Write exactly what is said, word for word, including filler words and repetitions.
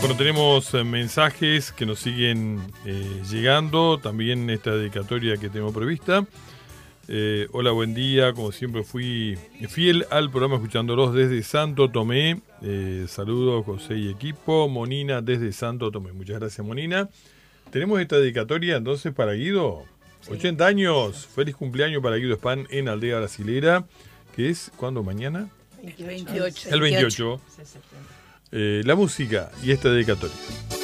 Bueno, tenemos eh, mensajes que nos siguen eh, llegando, también esta dedicatoria que tengo prevista. Eh, hola, buen día, como siempre fui fiel al programa escuchándolos desde Santo Tomé. Eh, saludos José y equipo. Monina desde Santo Tomé. Muchas gracias, Monina. Tenemos esta dedicatoria entonces para Guido. Sí. ochenta años. Feliz cumpleaños para Guido Span en Aldea Brasilera. Que es, ¿cuándo? ¿Mañana? veintiocho. El veintiocho. Eh, la música y esta dedicatoria.